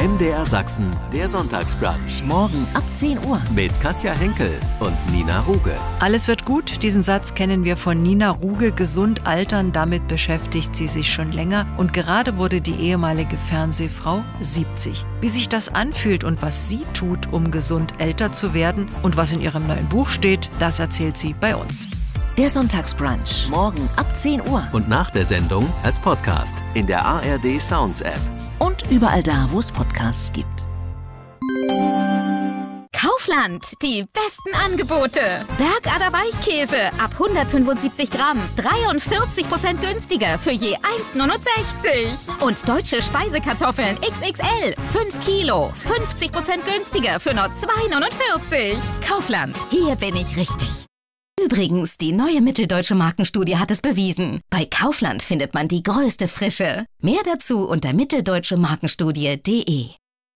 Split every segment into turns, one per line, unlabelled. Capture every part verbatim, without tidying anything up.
M D R Sachsen, der Sonntagsbrunch.
Morgen ab zehn Uhr.
Mit Katja Henkel und Nina Ruge.
Alles wird gut, diesen Satz kennen wir von Nina Ruge. Gesund altern, damit beschäftigt sie sich schon länger. Und gerade wurde die ehemalige Fernsehfrau siebzig. Wie sich das anfühlt und was sie tut, um gesund älter zu werden und was in ihrem neuen Buch steht, das erzählt sie bei uns.
Der Sonntagsbrunch. Morgen ab zehn Uhr.
Und nach der Sendung als Podcast in der A R D Sounds App.
Und überall da, wo es Podcasts gibt.
Kaufland, die besten Angebote. Bergader Weichkäse ab hundertfünfundsiebzig Gramm, dreiundvierzig Prozent günstiger für je eins Komma neunundsechzig. Und deutsche Speisekartoffeln X X L, fünf Kilo, fünfzig Prozent günstiger für nur zwei Komma neunundvierzig. Kaufland, hier bin ich richtig. Übrigens, die neue mitteldeutsche Markenstudie hat es bewiesen. Bei Kaufland findet man die größte Frische. Mehr dazu unter mitteldeutsche markenstudie punkt de.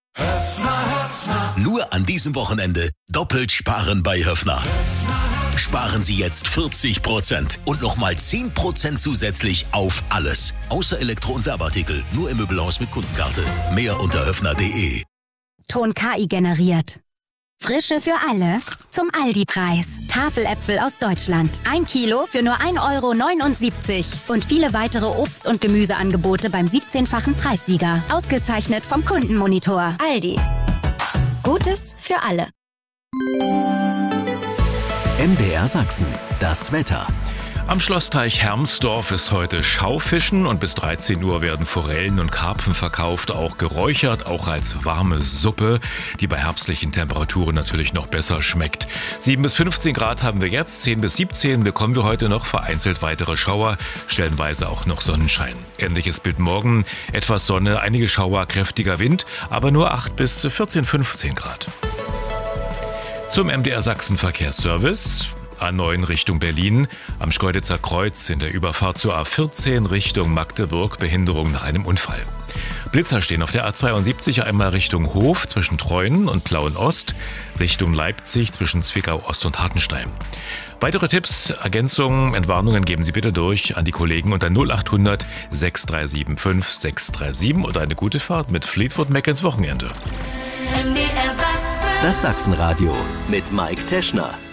Nur an diesem Wochenende doppelt sparen bei Höffner. Sparen Sie jetzt vierzig Prozent und nochmal zehn Prozent zusätzlich auf alles. Außer Elektro- und Werbeartikel, nur im Möbelhaus mit Kundenkarte. Mehr unter höffner punkt de.
Ton K I generiert. Frische für alle zum Aldi-Preis. Tafeläpfel aus Deutschland. Ein Kilo für nur ein Euro neunundsiebzig. Und viele weitere Obst- und Gemüseangebote beim siebzehnfachen Preissieger. Ausgezeichnet vom Kundenmonitor. Aldi. Gutes für alle.
M D R Sachsen, das Wetter.
Am Schlossteich Hermsdorf ist heute Schaufischen und bis dreizehn Uhr werden Forellen und Karpfen verkauft, auch geräuchert, auch als warme Suppe, die bei herbstlichen Temperaturen natürlich noch besser schmeckt. sieben bis fünfzehn Grad haben wir jetzt, zehn bis siebzehn bekommen wir heute noch, vereinzelt weitere Schauer, stellenweise auch noch Sonnenschein. Ähnliches Bild morgen, etwas Sonne, einige Schauer, kräftiger Wind, aber nur acht bis vierzehn, fünfzehn Grad. Zum M D R Sachsen Verkehrsservice. A neun Richtung Berlin, am Schkeuditzer Kreuz in der Überfahrt zur A vierzehn Richtung Magdeburg, Behinderung nach einem Unfall. Blitzer stehen auf der A zweiundsiebzig einmal Richtung Hof zwischen Treuen und Plauen-Ost, Richtung Leipzig zwischen Zwickau-Ost und Hartenstein. Weitere Tipps, Ergänzungen, Entwarnungen geben Sie bitte durch an die Kollegen unter null acht hundert sechs drei sieben fünf sechs drei sieben oder eine gute Fahrt mit Fleetwood Mac ins Wochenende.
Das Sachsenradio mit Mike Teschner.